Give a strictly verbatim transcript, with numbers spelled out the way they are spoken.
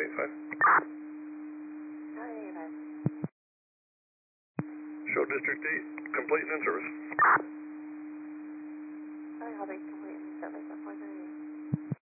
eight five. nine eight five. Show District eight, complete and in service. Sorry, I'll be complete in service at four thirty.